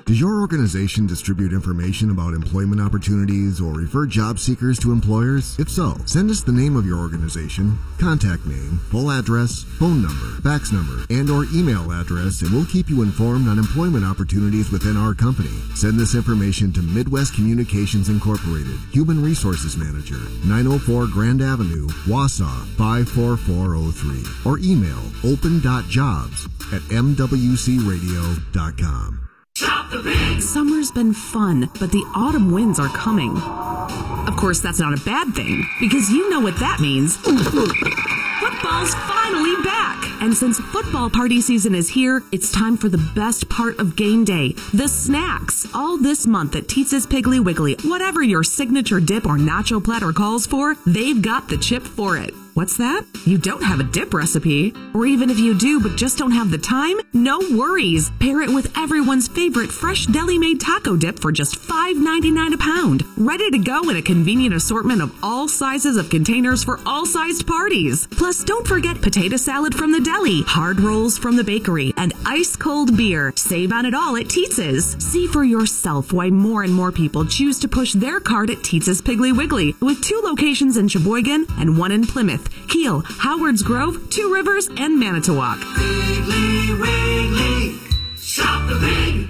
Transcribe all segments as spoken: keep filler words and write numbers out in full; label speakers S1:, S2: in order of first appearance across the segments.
S1: Does your organization distribute information about employment opportunities or refer job seekers to employers? If so, send us the name of your organization, contact name, full address, phone number, fax number, and or email address, and we'll keep you informed on employment opportunities within our company. Send this information to Midwest Communications Incorporated, Human Resources Manager, nine oh four Grand Avenue, Wausau, five four four oh three, or email open dot jobs at m w c radio dot com.
S2: Shop the big. Summer's been fun, but the autumn winds are coming. Of course, that's not a bad thing, because you know what that means. Football's finally back! And since football party season is here, it's time for the best part of game day, the snacks. All this month at Teetz's Piggly Wiggly, whatever your signature dip or nacho platter calls for, they've got the chip for it. What's that? You don't have a dip recipe? Or even if you do but just don't have the time? No worries. Pair it with everyone's favorite fresh deli-made taco dip for just five ninety-nine a pound. Ready to go in a convenient assortment of all sizes of containers for all sized parties. Plus, don't forget potato salad from the deli, hard rolls from the bakery, and ice-cold beer. Save on it all at Teetz's. See for yourself why more and more people choose to push their cart at Teetz's Piggly Wiggly, with two locations in Sheboygan and one in Plymouth, Kiel, Howards Grove, Two Rivers, and Manitowoc.
S3: Piggly Wiggly, shop the big.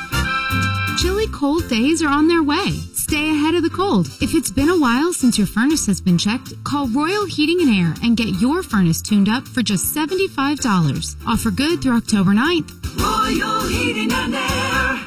S4: Chilly cold days are on their way. Stay ahead of the cold. If it's been a while since your furnace has been checked, call Royal Heating and Air and get your furnace tuned up for just seventy-five dollars. Offer good through October ninth.
S3: Royal Heating and Air.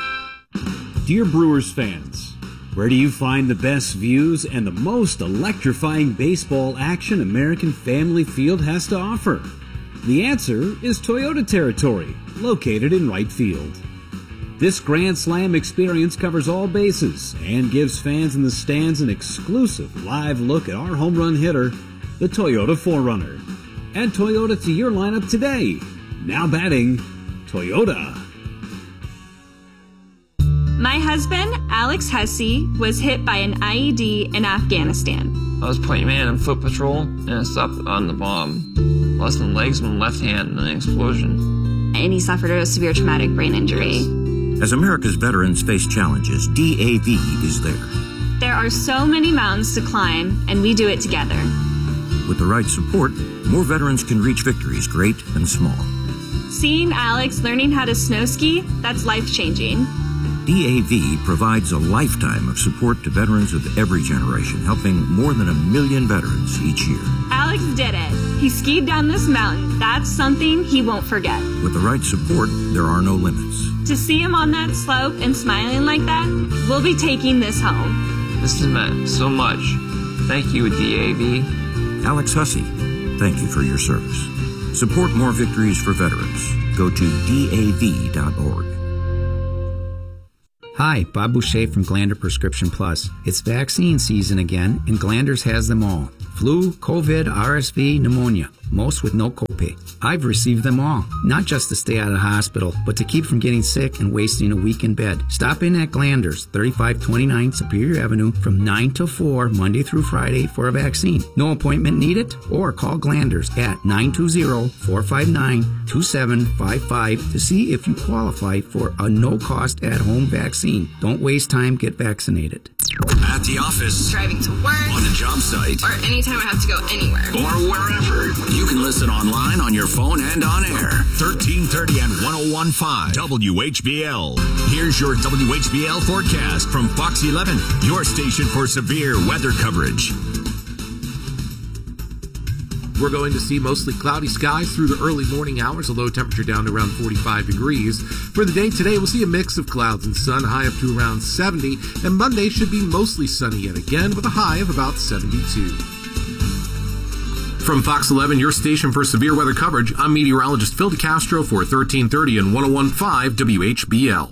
S5: Dear Brewers fans, where do you find the best views and the most electrifying baseball action American Family Field has to offer? The answer is Toyota Territory, located in right field. This Grand Slam experience covers all bases and gives fans in the stands an exclusive live look at our home run hitter, the Toyota four runner. Add Toyota to your lineup today. Now batting, Toyota.
S6: My husband, Alex Hussey, was hit by an I E D in Afghanistan.
S7: I was point man on foot patrol, and I stopped on the bomb. Lost my legs and my left hand in an explosion.
S6: And he suffered a severe traumatic brain injury.
S8: As America's veterans face challenges, D A V is there.
S6: There are so many mountains to climb, and we do it together.
S8: With the right support, more veterans can reach victories, great and small.
S6: Seeing Alex learning how to snow ski, that's life-changing.
S8: D A V provides a lifetime of support to veterans of every generation, helping more than a million veterans each year.
S6: Alex did it. He skied down this mountain. That's something he won't forget.
S8: With the right support, there are no limits.
S6: To see him on that slope and smiling like that, we'll be taking this home.
S7: This has meant so much. Thank you, D A V.
S8: Alex Hussey, thank you for your service. Support more victories for veterans. Go to D A V dot org.
S9: Hi, Bob Boucher from Glander Prescription Plus. It's vaccine season again, and Glanders has them all. Flu, COVID, R S V, pneumonia, most with no copay. I've received them all, not just to stay out of the hospital, but to keep from getting sick and wasting a week in bed. Stop in at Glanders, thirty-five twenty-nine Superior Avenue, from nine to four, Monday through Friday for a vaccine. No appointment needed? Or call Glanders at nine two zero, four five nine, two seven five five to see if you qualify for a no-cost at-home vaccine. Don't waste time, get vaccinated.
S10: At the office,
S11: driving to work,
S10: on the job site,
S11: or anytime I have to go anywhere,
S10: or wherever. You can listen online, on your phone, and on air. thirteen thirty and ten fifteen W H B L. Here's your W H B L forecast from Fox eleven, your station for severe weather coverage.
S12: We're going to see mostly cloudy skies through the early morning hours, a low temperature down to around forty-five degrees. For the day today, we'll see a mix of clouds and sun, high up to around seventy, and Monday should be mostly sunny yet again with a high of about seventy-two. From Fox eleven, your station for severe weather coverage, I'm meteorologist Phil DeCastro for thirteen thirty and ten fifteen W H B L.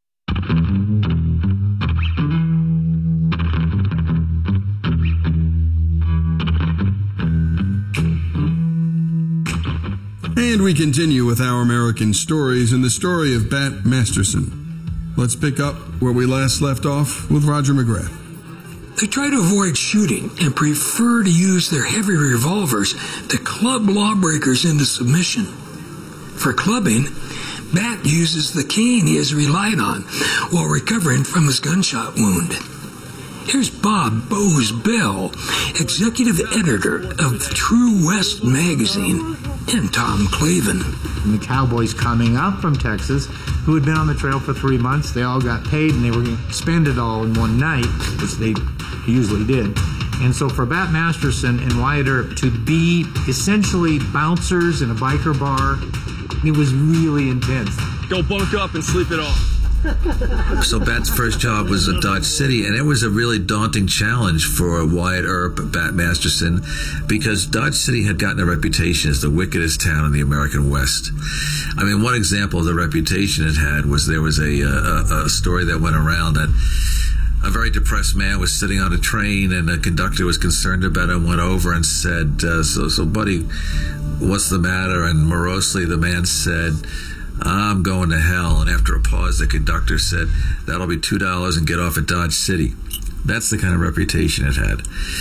S13: And we continue with our American stories and the story of Bat Masterson. Let's pick up where we last left off with Roger McGrath.
S14: They try to avoid shooting and prefer to use their heavy revolvers to club lawbreakers into submission. For clubbing, Bat uses the cane he has relied on while recovering from his gunshot wound. Here's Bob Bose Bell, executive editor of True West magazine, and Tom Clavin.
S15: And the cowboys coming up from Texas, who had been on the trail for three months, they all got paid and they were going to spend it all in one night, which they usually did. And so for Bat Masterson and Wyatt Earp to be essentially bouncers in a biker bar, it was really intense.
S16: Go bunk up and sleep it off.
S17: So Bat's first job was at Dodge City, and it was a really daunting challenge for Wyatt Earp, Bat Masterson, because Dodge City had gotten a reputation as the wickedest town in the American West. I mean, one example of the reputation it had was there was a, a, a story that went around that a very depressed man was sitting on a train, and the conductor was concerned about him, went over and said, uh, so, so buddy, what's the matter? And morosely the man said, I'm going to hell. And after a pause, the conductor said, that'll be two dollars and get off at Dodge City. That's the kind of reputation it had.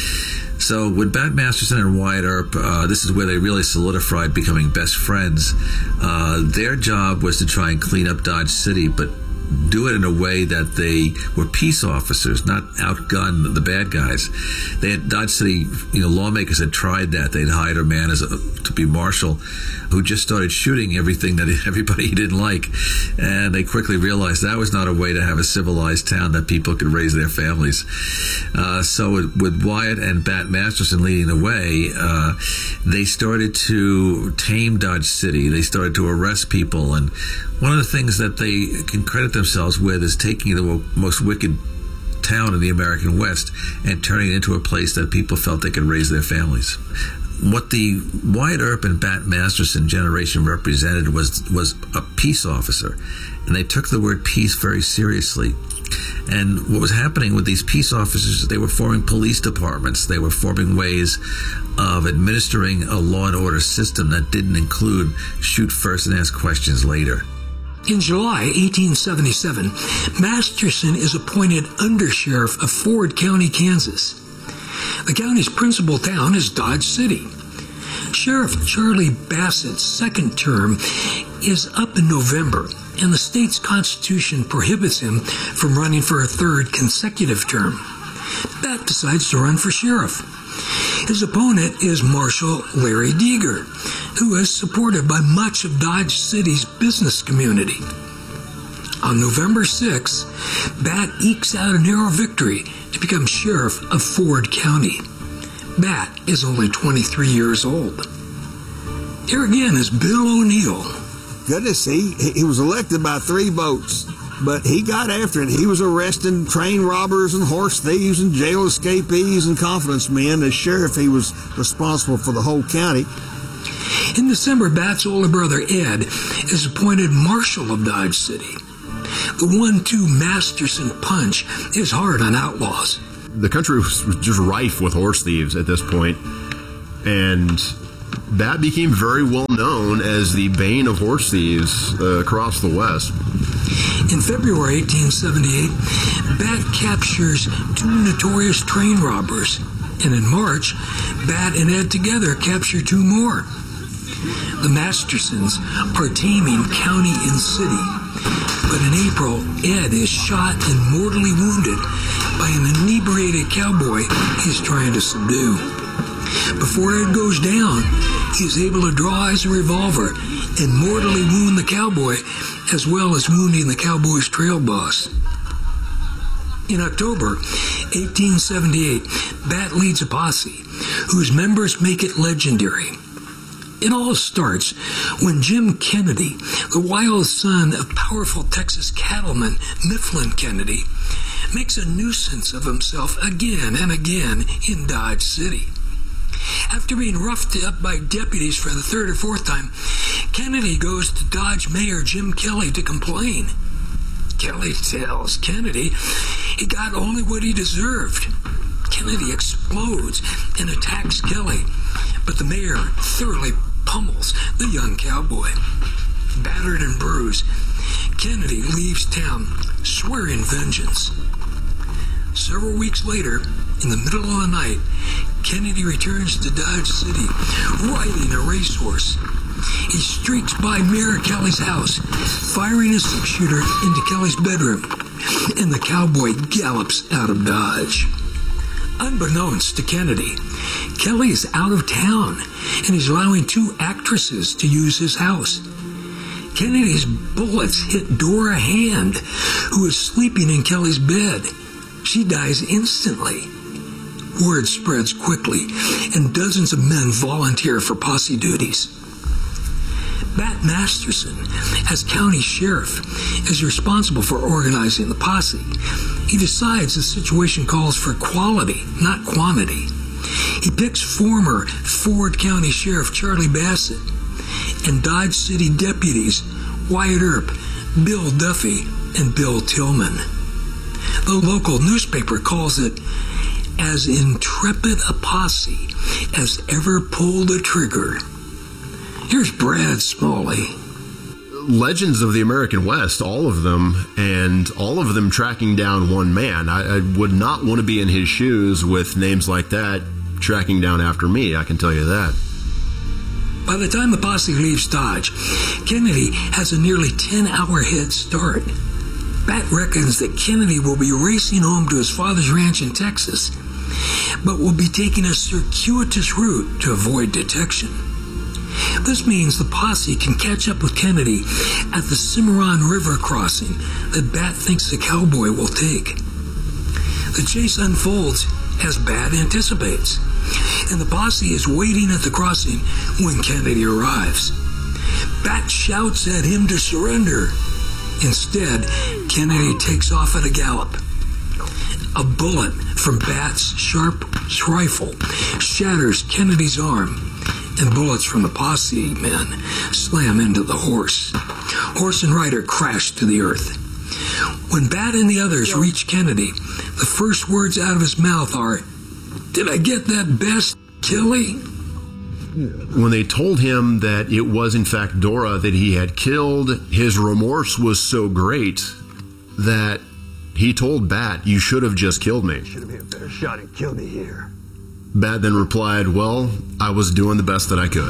S17: So with Bat Masterson and Wyatt Earp, uh, this is where they really solidified becoming best friends. Uh, their job was to try and clean up Dodge City, but do it in a way that they were peace officers, not outgun the bad guys. They had Dodge City, you know, lawmakers had tried that. They'd hired a man as a, to be marshal who just started shooting everything that everybody he didn't like, and they quickly realized that was not a way to have a civilized town that people could raise their families. Uh, so with, with Wyatt and Bat Masterson leading the way, uh, they started to tame Dodge City. They started to arrest people, and one of the things that they can credit themselves with is taking the most wicked town in the American West and turning it into a place that people felt they could raise their families. What the Wyatt Earp and Bat Masterson generation represented was was a peace officer, and they took the word peace very seriously. And what was happening with these peace officers, they were forming police departments. They were forming ways of administering a law and order system that didn't include shoot first and ask questions later.
S14: In July eighteen seventy-seven, Masterson is appointed undersheriff of Ford County, Kansas. The county's principal town is Dodge City. Sheriff Charlie Bassett's second term is up in November, and the state's constitution prohibits him from running for a third consecutive term. Bat decides to run for sheriff. His opponent is Marshal Larry Deeger, who is supported by much of Dodge City's business community. On November sixth, Bat ekes out a narrow victory to become sheriff of Ford County. Bat is only twenty-three years old. Here again is Bill O'Neill.
S18: Goodness, he, he was elected by three votes, but he got after it. He was arresting train robbers and horse thieves and jail escapees and confidence men. As sheriff, he was responsible for the whole county.
S14: In December, Bat's older brother, Ed, is appointed Marshal of Dodge City. The one two Masterson punch is hard on outlaws.
S19: The country was just rife with horse thieves at this point, and Bat became very well known as the bane of horse thieves uh, across the West.
S14: In February eighteen seventy-eight, Bat captures two notorious train robbers, and in March, Bat and Ed together capture two more. The Mastersons are taming county and city, but in April, Ed is shot and mortally wounded by an inebriated cowboy he's trying to subdue. Before Ed goes down, he is able to draw his revolver and mortally wound the cowboy, as well as wounding the cowboy's trail boss. In October eighteen seventy-eight, Bat leads a posse whose members make it legendary. It all starts when Jim Kennedy, the wild son of powerful Texas cattleman Mifflin Kennedy, makes a nuisance of himself again and again in Dodge City. After being roughed up by deputies for the third or fourth time, Kennedy goes to Dodge Mayor Jim Kelly to complain. Kelly tells Kennedy he got only what he deserved. Kennedy explodes and attacks Kelly, but the mayor thoroughly pummels the young cowboy. Battered and bruised, Kennedy leaves town, swearing vengeance. Several weeks later, in the middle of the night, Kennedy returns to Dodge City, riding a racehorse. he streaks by Mayor Kelly's house, firing a six-shooter into Kelly's bedroom, and the cowboy gallops out of Dodge. Unbeknownst to Kennedy, Kelly is out of town, and he's allowing two actresses to use his house. Kennedy's bullets hit Dora Hand, who is sleeping in Kelly's bed. She dies instantly. Word spreads quickly, and dozens of men volunteer for posse duties. Bat Masterson, as county sheriff, is responsible for organizing the posse. He decides the situation calls for quality, not quantity. He picks former Ford County Sheriff Charlie Bassett and Dodge City deputies Wyatt Earp, Bill Duffy, and Bill Tillman. The local newspaper calls it as intrepid a posse as ever pulled a trigger. Here's Brad Smalley.
S19: Legends of the American West, all of them, and all of them tracking down one man. I, I would not want to be in his shoes with names like that tracking down after me, I can tell you that.
S14: By the time the posse leaves Dodge, Kennedy has a nearly ten-hour head start. Bat reckons that Kennedy will be racing home to his father's ranch in Texas, but will be taking a circuitous route to avoid detection. This means the posse can catch up with Kennedy at the Cimarron River crossing that Bat thinks the cowboy will take. The chase unfolds as Bat anticipates, and the posse is waiting at the crossing when Kennedy arrives. Bat shouts at him to surrender. Instead, Kennedy takes off at a gallop. A bullet from Bat's sharp rifle shatters Kennedy's arm, and bullets from the posse men slam into the horse. Horse and rider crash to the earth. When Bat and the others reach Kennedy, the first words out of his mouth are, "Did I get that best, Kelly?"
S19: When they told him that it was in fact Dora that he had killed, his remorse was so great that he told Bat, "You should have just killed me."
S20: Should have been a better shot and killed me here.
S19: Bat then replied, "Well, I was doing the best that I could."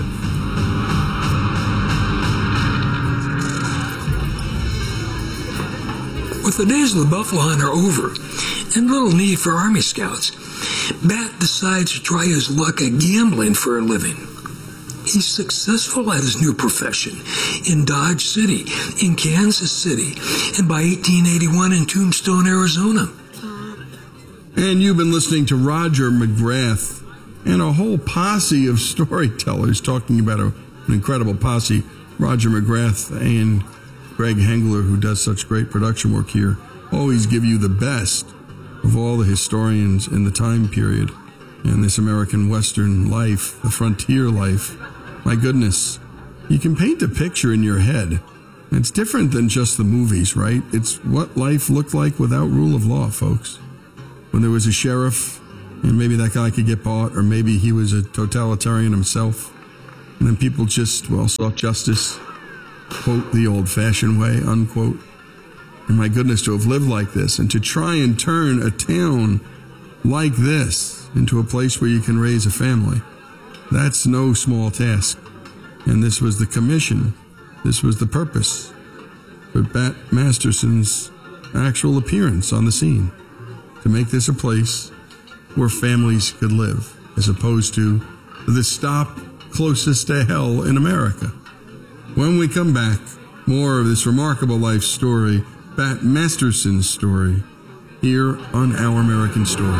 S14: With the days of the buffalo hunt are over, and little need for Army Scouts, Bat decides to try his luck at gambling for a living. He's successful at his new profession in Dodge City, in Kansas City, and by eighteen eighty-one in Tombstone, Arizona.
S13: And you've been listening to Roger McGrath and a whole posse of storytellers talking about a, an incredible posse. Roger McGrath and Greg Hengler, who does such great production work here, always give you the best of all the historians in the time period and this American Western life, the frontier life. My goodness, you can paint a picture in your head. It's different than just the movies, right? It's what life looked like without rule of law, folks. When there was a sheriff, and maybe that guy could get bought, or maybe he was a totalitarian himself, and then people just, well, sought justice, quote, the old-fashioned way, unquote. And my goodness, to have lived like this, and to try and turn a town like this into a place where you can raise a family, that's no small task. And this was the commission, this was the purpose for Bat Masterson's actual appearance on the scene, to make this a place where families could live, as opposed to the stop closest to hell in America. When we come back, more of this remarkable life story, Bat Masterson's story, here on Our American Story.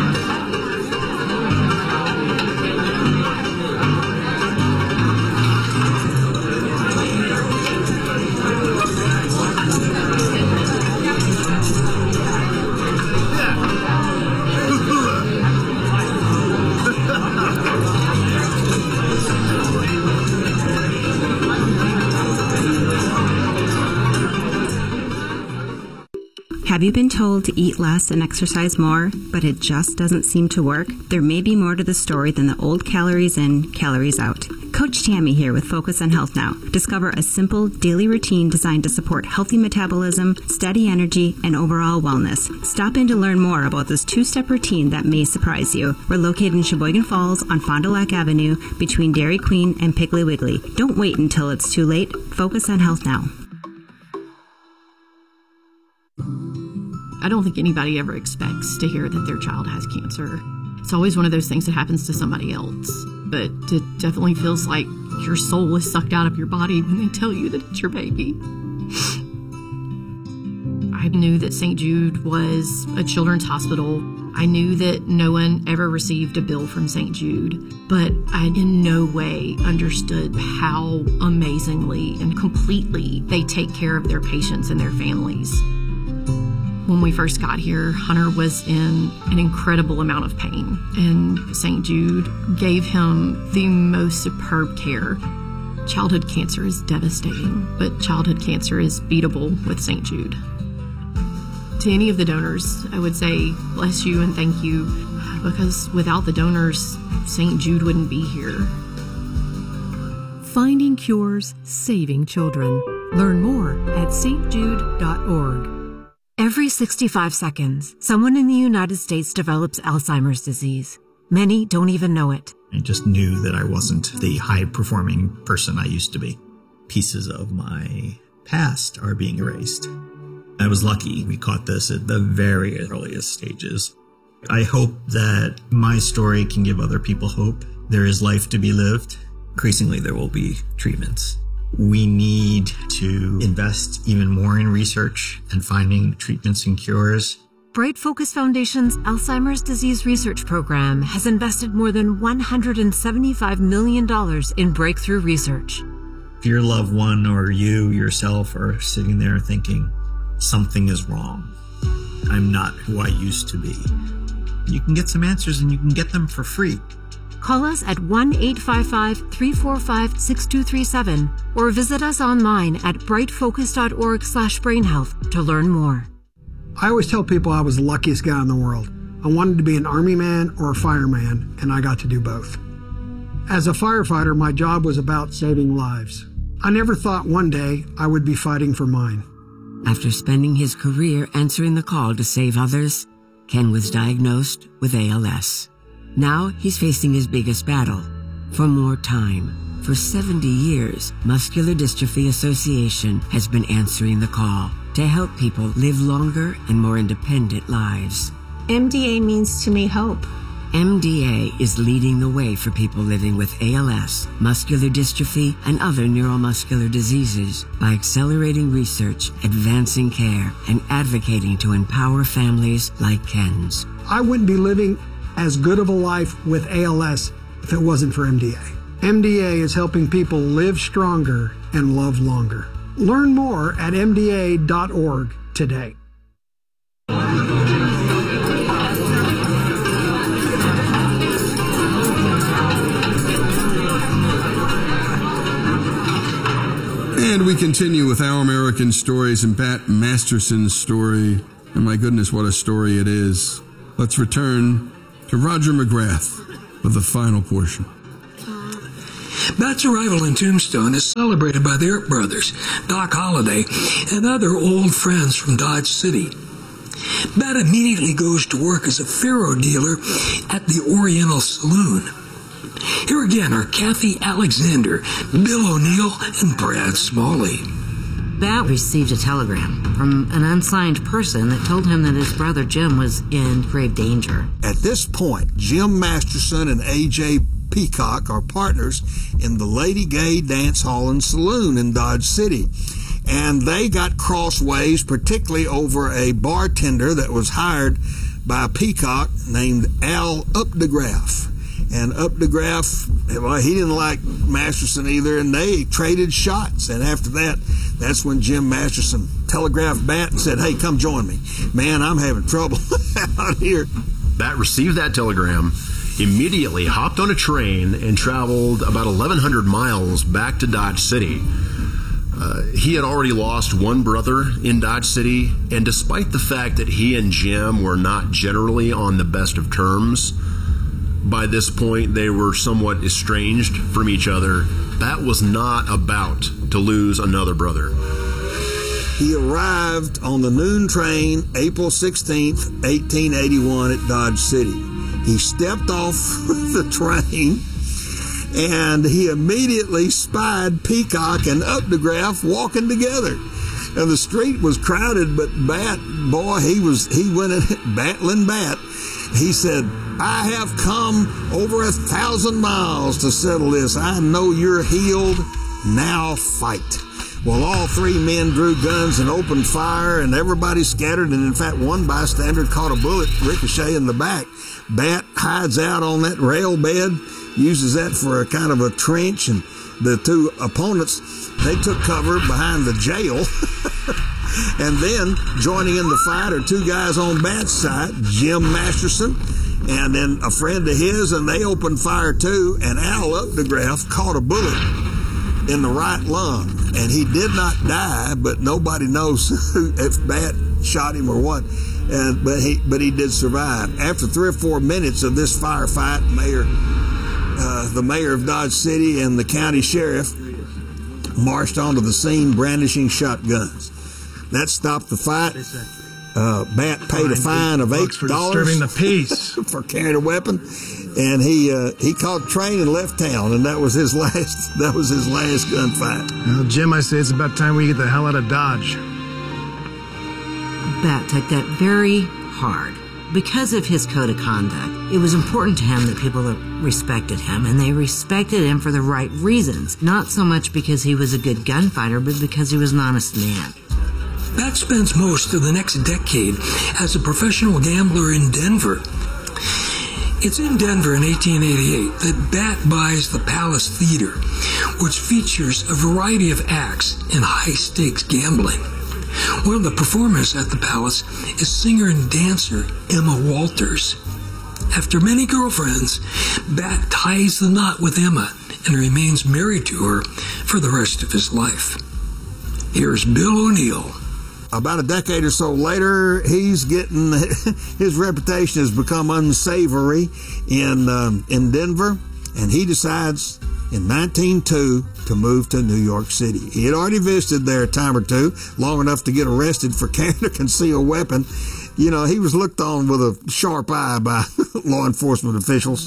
S21: Have you been told to eat less and exercise more, but it just doesn't seem to work? There may be more to the story than the old calories in, calories out. Coach Tammy here with Focus on Health Now. Discover a simple daily routine designed to support healthy metabolism, steady energy, and overall wellness. Stop in to learn more about this two-step routine that may surprise you. We're located in Sheboygan Falls on Fond du Lac Avenue between Dairy Queen and Piggly Wiggly. Don't wait until it's too late. Focus on Health Now.
S1: I don't think anybody ever expects to hear that their child has cancer. It's always one of those things that happens to somebody else. But it definitely feels like your soul is sucked out of your body when they tell you that it's your baby. I knew that Saint Jude was a children's hospital. I knew that no one ever received a bill from Saint Jude, but I in no way understood how amazingly and completely they take care of their patients and their families. When we first got here, Hunter was in an incredible amount of pain, and Saint Jude gave him the most superb care. Childhood cancer is devastating, but childhood cancer is beatable with Saint Jude. To any of the donors, I would say bless you and thank you, because without the donors, Saint Jude wouldn't be here.
S22: Finding cures, saving children. Learn more at s t jude dot org. Every sixty-five seconds, someone in the United States develops Alzheimer's disease. Many don't even know it.
S23: I just knew that I wasn't the high-performing person I used to be. Pieces of my past are being erased. I was lucky we caught this at the very earliest stages. I hope that my story can give other people hope. There is life to be lived. Increasingly, there will be treatments. We need to invest even more in research and finding treatments and cures.
S22: Bright Focus Foundation's Alzheimer's Disease Research Program has invested more than one hundred seventy-five million dollars in breakthrough research.
S23: If your loved one or you yourself are sitting there thinking, something is wrong, I'm not who I used to be, you can get some answers and you can get them for free.
S22: Call us at one eight five five, three four five, six two three seven or visit us online at brightfocus.org slash brainhealth to learn more.
S24: I always tell people I was the luckiest guy in the world. I wanted to be an army man or a fireman, and I got to do both. As a firefighter, my job was about saving lives. I never thought one day I would be fighting for mine.
S25: After spending his career answering the call to save others, Ken was diagnosed with A L S. Now he's facing his biggest battle, for more time. For seventy years, Muscular Dystrophy Association has been answering the call to help people live longer and more independent lives.
S6: M D A means to me hope.
S25: M D A is leading the way for people living with A L S, muscular dystrophy, and other neuromuscular diseases by accelerating research, advancing care, and advocating to empower families like Ken's.
S24: I wouldn't be living as good of a life with A L S if it wasn't for M D A. M D A is helping people live stronger and love longer. Learn more at m d a dot org today.
S13: And we continue with Our American Stories and Bat Masterson's story. And my goodness, what a story it is. Let's return to Roger McGrath with the final portion.
S14: Bat's arrival in Tombstone is celebrated by the Earp brothers, Doc Holliday, and other old friends from Dodge City. Bat immediately goes to work as a faro dealer at the Oriental Saloon. Here again are Kathy Alexander, Bill O'Neill, and Brad Smalley.
S26: Bat received a telegram from an unsigned person that told him that his brother Jim was in grave danger.
S18: At this point, Jim Masterson and A J Peacock are partners in the Lady Gay Dance Hall and Saloon in Dodge City. And they got crossways, particularly over a bartender that was hired by Peacock named Al Updegraff. And Updegraff, well, he didn't like Masterson either, and they traded shots. And after that, that's when Jim Masterson telegraphed Bat and said, hey, come join me. Man, I'm having trouble out here.
S19: Bat received that telegram, immediately hopped on a train, and traveled about eleven hundred miles back to Dodge City. Uh, he had already lost one brother in Dodge City, and despite the fact that he and Jim were not generally on the best of terms, by this point they were somewhat estranged from each other, Bat was not about to lose another brother.
S18: He arrived on the noon train April sixteenth, eighteen eighty-one at Dodge City. He stepped off the train and he immediately spied Peacock and Updegraff walking together. And the street was crowded, but Bat, boy, he was he went in battling Bat. He said, "I have come over a thousand miles to settle this. I know you're healed. Now fight." Well, all three men drew guns and opened fire, and everybody scattered, and in fact, one bystander caught a bullet ricochet in the back. Bat hides out on that rail bed, uses that for a kind of a trench, and the two opponents, they took cover behind the jail. And then, joining in the fight are two guys on Bat's side, Jim Masterson, and then a friend of his, and they opened fire too, and Al Updegraff caught a bullet in the right lung, and he did not die, but nobody knows if Bat shot him or what. And but he but he did survive. After three or four minutes of this firefight, Mayor, uh, the mayor of Dodge City and the county sheriff marched onto the scene brandishing shotguns. That stopped the fight. Uh, Bat paid a fine of eight dollars
S2: for disturbing the peace
S18: for carrying a weapon, and he uh, he caught a train and left town, and that was his last that was his last gunfight.
S2: Well, Jim, I say it's about time we get the hell out of Dodge.
S26: Bat took that very hard. Because of his code of conduct, it was important to him that people respected him, and they respected him for the right reasons. Not so much because he was a good gunfighter, but because he was an honest man.
S14: Bat spends most of the next decade as a professional gambler in Denver. It's in Denver in eighteen eighty-eight that Bat buys the Palace Theater, which features a variety of acts in high-stakes gambling. One of the performers at the Palace is singer and dancer Emma Walters. After many girlfriends, Bat ties the knot with Emma and remains married to her for the rest of his life. Here's Bill O'Neill.
S18: About a decade or so later, he's getting his reputation has become unsavory in um, in Denver, and he decides in nineteen oh two to move to New York City. He had already visited there a time or two, long enough to get arrested for carrying a concealed weapon. You know, he was looked on with a sharp eye by law enforcement officials.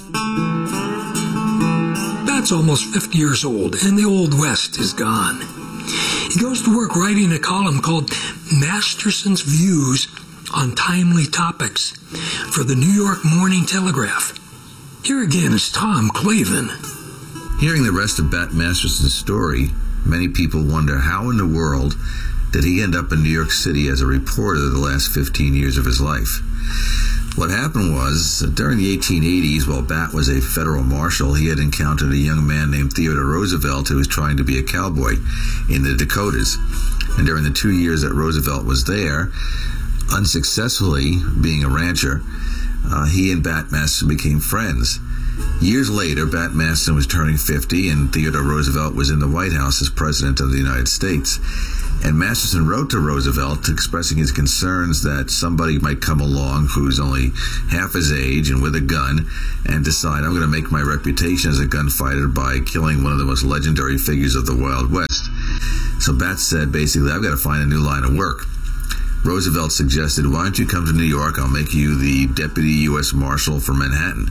S14: Bat's almost fifty years old, and the Old West is gone. He goes to work writing a column called Masterson's Views on Timely Topics for the New York Morning Telegraph. Here again is Tom Clavin.
S17: Hearing the rest of Bat Masterson's story, many people wonder how in the world did he end up in New York City as a reporter the last fifteen years of his life. What happened was, during the eighteen eighties, while Bat was a federal marshal, he had encountered a young man named Theodore Roosevelt who was trying to be a cowboy in the Dakotas. And during the two years that Roosevelt was there, unsuccessfully being a rancher, uh, he and Bat Masterson became friends. Years later, Bat Masterson was turning fifty, and Theodore Roosevelt was in the White House as President of the United States. And Masterson wrote to Roosevelt expressing his concerns that somebody might come along who's only half his age and with a gun and decide, I'm going to make my reputation as a gunfighter by killing one of the most legendary figures of the Wild West. So Bat said, basically, I've got to find a new line of work. Roosevelt suggested, why don't you come to New York? I'll make you the Deputy U S Marshal for Manhattan.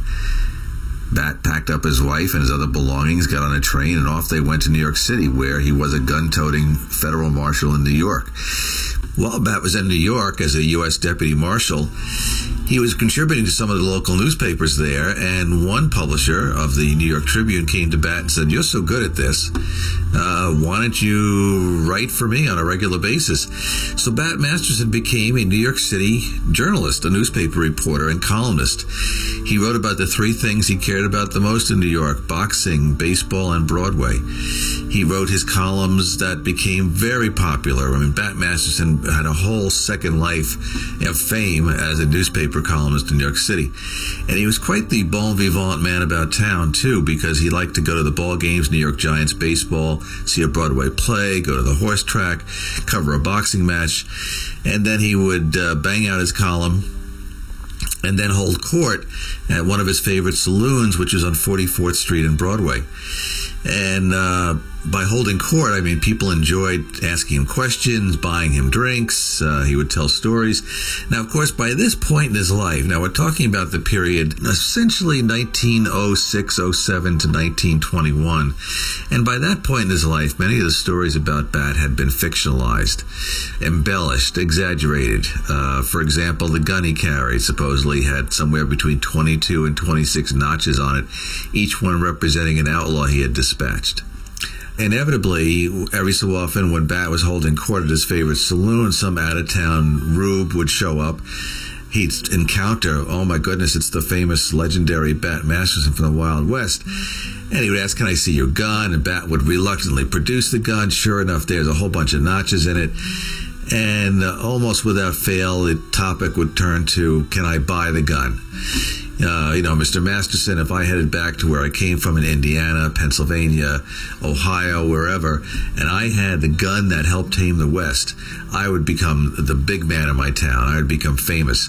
S17: Bat packed up his wife and his other belongings, got on a train, and off they went to New York City, where he was a gun-toting federal marshal in New York. While Bat was in New York as a U S Deputy Marshal, he was contributing to some of the local newspapers there, and one publisher of the New York Tribune came to Bat and said, you're so good at this, uh, why don't you write for me on a regular basis? So Bat Masterson became a New York City journalist, a newspaper reporter and columnist. He wrote about the three things he cared about the most in New York: boxing, baseball, and Broadway. He wrote his columns that became very popular. I mean, Bat Masterson had a whole second life of fame as a newspaper columnist in New York City. And he was quite the bon vivant man about town, too, because he liked to go to the ball games, New York Giants baseball, see a Broadway play, go to the horse track, cover a boxing match, and then he would uh, bang out his column and then hold court at one of his favorite saloons, which is on forty-fourth Street and Broadway. And uh, by holding court, I mean, people enjoyed asking him questions, buying him drinks. Uh, he would tell stories. Now, of course, by this point in his life, now we're talking about the period essentially nineteen oh six oh seven to nineteen twenty-one. And by that point in his life, many of the stories about Bat had been fictionalized, embellished, exaggerated. Uh, for example, the gun he carried supposedly had somewhere between twenty-two and twenty-six notches on it, each one representing an outlaw he had dispatched. Inevitably, every so often when Bat was holding court at his favorite saloon, some out-of-town rube would show up. He'd encounter, oh my goodness, it's the famous legendary Bat Masterson from the Wild West. And he would ask, can I see your gun? And Bat would reluctantly produce the gun. Sure enough, there's a whole bunch of notches in it. And uh, almost without fail, the topic would turn to, can I buy the gun? Uh, you know, Mister Masterson, if I headed back to where I came from in Indiana, Pennsylvania, Ohio, wherever, and I had the gun that helped tame the West, I would become the big man in my town. I would become famous.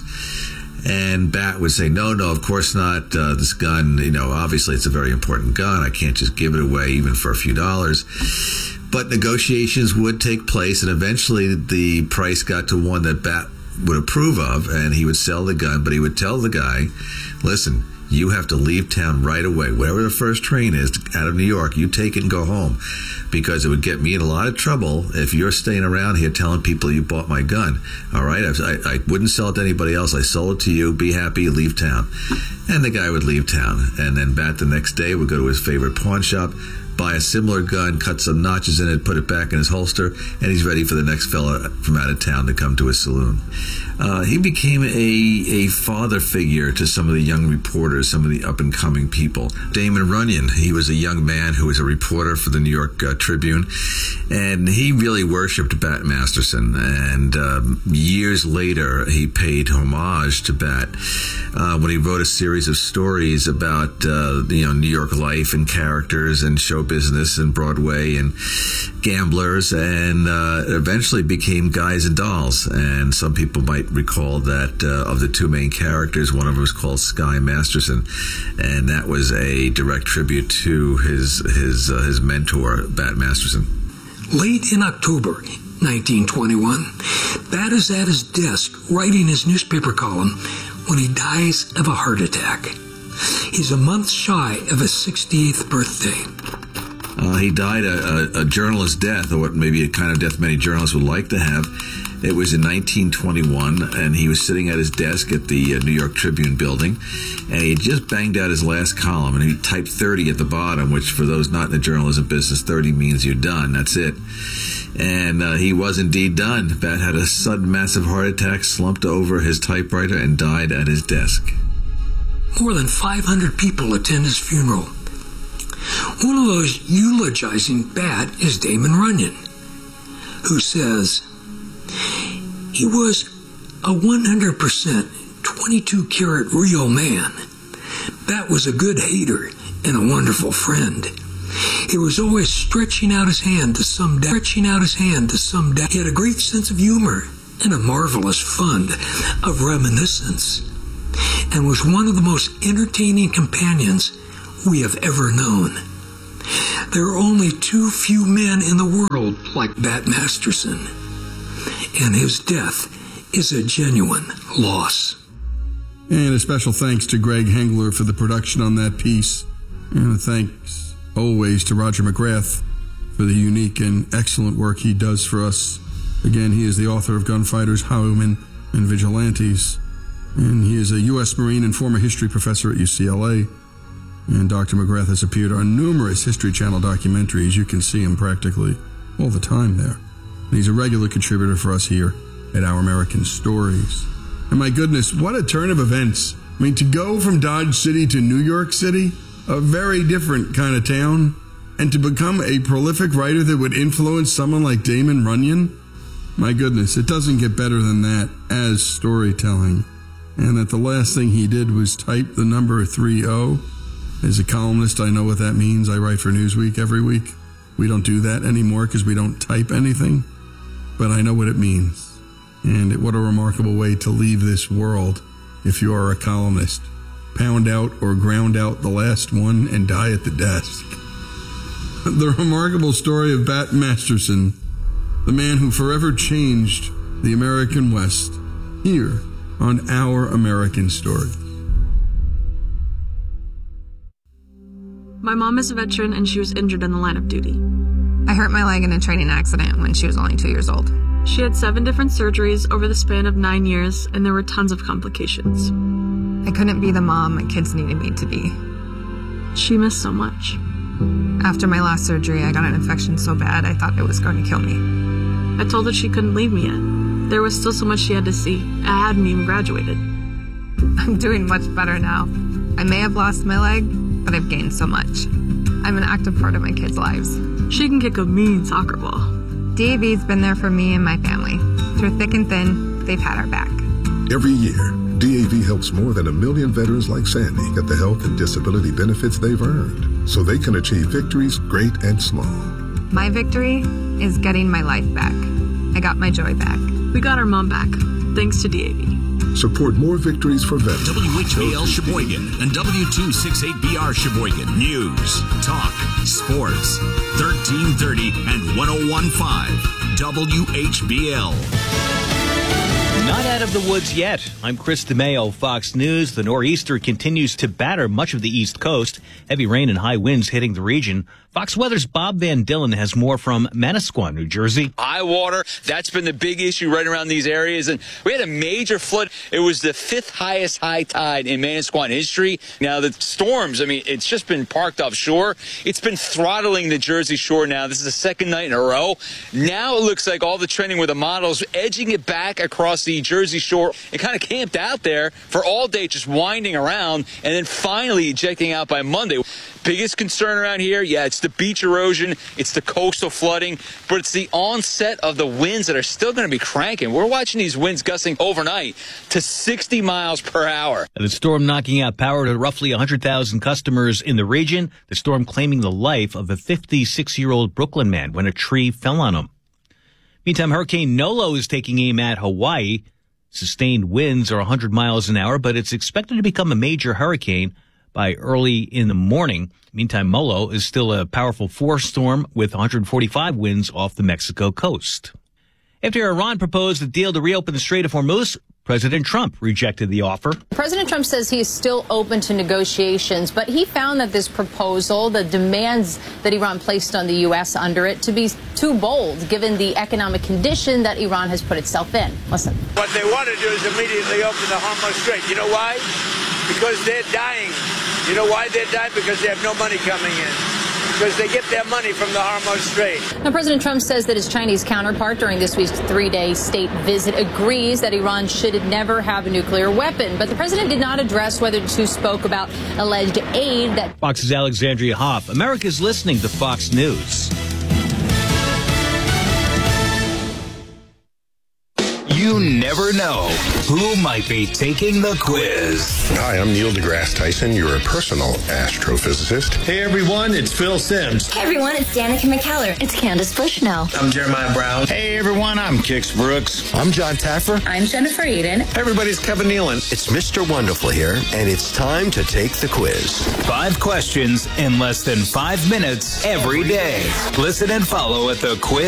S17: And Bat would say, no, no, of course not. Uh, this gun, you know, obviously it's a very important gun. I can't just give it away even for a few dollars. But negotiations would take place, and eventually the price got to one that Bat would approve of, and he would sell the gun, but he would tell the guy, listen, you have to leave town right away. Whatever the first train is out of New York, you take it and go home, because it would get me in a lot of trouble if you're staying around here telling people you bought my gun. All right, I, I, I wouldn't sell it to anybody else. I sold it to you. Be happy, leave town. And the guy would leave town, and then Bat the next day would go to his favorite pawn shop, buy a similar gun, cut some notches in it, put it back in his holster, and he's ready for the next fella from out of town to come to his saloon. Uh, he became a, a father figure to some of the young reporters, some of the up-and-coming people. Damon Runyon, he was a young man who was a reporter for the New York uh, Tribune, and he really worshipped Bat Masterson, and um, years later he paid homage to Bat uh, when he wrote a series of stories about uh, you know, New York life and characters and show business and Broadway and gamblers, and uh, eventually became Guys and Dolls. And some people might recall that uh, of the two main characters, one of them was called Sky Masterson, and that was a direct tribute to his his uh, his mentor, Bat Masterson.
S14: Late in October nineteen twenty-one, Bat is at his desk writing his newspaper column when he dies of a heart attack. He's a month shy of his sixty-eighth birthday.
S17: Uh, he died a, a, a journalist's death, or what maybe a kind of death many journalists would like to have. It was in nineteen twenty-one, and he was sitting at his desk at the uh, New York Tribune building, and he had just banged out his last column, and he typed thirty at the bottom, which for those not in the journalism business, thirty means you're done. That's it. And uh, he was indeed done. Bat had a sudden massive heart attack, slumped over his typewriter, and died at his desk.
S14: More than five hundred people attend his funeral. One of those eulogizing Bat is Damon Runyon, who says, he was a one hundred percent twenty-two karat real man. Bat was a good hater and a wonderful friend. He was always stretching out his hand to some da- stretching out his hand to some da- He had a great sense of humor and a marvelous fund of reminiscence, and was one of the most entertaining companions we have ever known. There are only too few men in the world like Bat Masterson, and his death is a genuine loss.
S13: And a special thanks to Greg Hengler for the production on that piece. And thanks always to Roger McGrath for the unique and excellent work he does for us. Again, he is the author of Gunfighters, Highwaymen, and Vigilantes. And he is a U S Marine and former history professor at U C L A. And Doctor McGrath has appeared on numerous History Channel documentaries. You can see him practically all the time there. And he's a regular contributor for us here at Our American Stories. And my goodness, what a turn of events. I mean, to go from Dodge City to New York City, a very different kind of town, and to become a prolific writer that would influence someone like Damon Runyon, my goodness, it doesn't get better than that as storytelling. And that the last thing he did was type the number three oh. As a columnist, I know what that means. I write for Newsweek every week. We don't do that anymore because we don't type anything. But I know what it means. And what a remarkable way to leave this world if you are a columnist. Pound out or ground out the last one and die at the desk. The remarkable story of Bat Masterson, the man who forever changed the American West, here on Our American Story.
S3: My mom is a veteran and she was injured in the line of duty.
S11: I hurt my leg in a training accident when she was only two years old.
S3: She had seven different surgeries over the span of nine years, and there were tons of complications.
S11: I couldn't be the mom my kids needed me to be.
S3: She missed so much.
S11: After my last surgery, I got an infection so bad I thought it was going to kill me.
S3: I told her she couldn't leave me yet. There was still so much she had to see. I hadn't even graduated.
S11: I'm doing much better now. I may have lost my leg, but I've gained so much. I'm an active part of my kids' lives.
S3: She can kick a mean soccer ball.
S11: D A V's been there for me and my family. Through thick and thin, they've had our back.
S4: Every year, D A V helps more than a million veterans like Sandy get the health and disability benefits they've earned so they can achieve victories great and small.
S11: My victory is getting my life back. I got my joy back.
S3: We got our mom back, thanks to D A V.
S4: Support more victories for veterans.
S10: W H B L Sheboygan and W two sixty-eight B R Sheboygan. News, talk, sports. thirteen thirty and ten fifteen. W H B L.
S5: Not out of the woods yet. I'm Chris DeMeo, Fox News. The nor'easter continues to batter much of the East Coast. Heavy rain and high winds hitting the region. Fox Weather's Bob Van Dillen has more from Manasquan, New Jersey.
S7: High water, that's been the big issue right around these areas. And we had a major flood. It was the fifth highest high tide in Manasquan history. Now, the storms, I mean, it's just been parked offshore. It's been throttling the Jersey Shore now. This is the second night in a row. Now it looks like all the trending with the models edging it back across the Jersey Shore. It kind of camped out there for all day, just winding around, and then finally ejecting out by Monday. Biggest concern around here, yeah, it's the beach erosion, it's the coastal flooding, but it's the onset of the winds that are still going to be cranking. We're watching these winds gusting overnight to sixty miles per hour.
S5: The storm knocking out power to roughly one hundred thousand customers in the region. The storm claiming the life of a fifty-six-year-old Brooklyn man when a tree fell on him. Meantime, Hurricane Nolo is taking aim at Hawaii. Sustained winds are one hundred miles an hour, but it's expected to become a major hurricane by early in the morning. Meantime, Molo is still a powerful force storm with one hundred forty-five winds off the Mexico coast. After Iran proposed a deal to reopen the Strait of Hormuz, President Trump rejected the offer.
S8: President Trump says he is still open to negotiations, but he found that this proposal, the demands that Iran placed on the U S under it, to be too bold, given the economic condition that Iran has put itself in. Listen.
S9: What they want to do is immediately open the Hormuz Strait. You know why? Because they're dying. You know why they're dying? Because they have no money coming in. Because they get their money from the Hormuz Strait.
S8: Now, President Trump says that his Chinese counterpart during this week's three-day state visit agrees that Iran should never have a nuclear weapon. But the president did not address whether the two spoke about alleged aid that...
S5: Fox's Alexandria Hoff. America's listening to Fox News.
S10: You never know who might be taking the quiz.
S27: Hi, I'm Neil deGrasse Tyson, your personal astrophysicist.
S28: Hey everyone, it's Phil Sims.
S29: Hey everyone, it's Danica McKellar. It's Candace Bushnell.
S28: I'm Jeremiah Brown.
S30: Hey everyone, I'm Kix Brooks.
S31: I'm John Taffer.
S29: I'm Jennifer Eden.
S30: Hey everybody, it's Kevin Nealon.
S31: It's Mister Wonderful here, and it's time to take the quiz.
S10: Five questions in less than five minutes every day. Listen and follow at the quiz.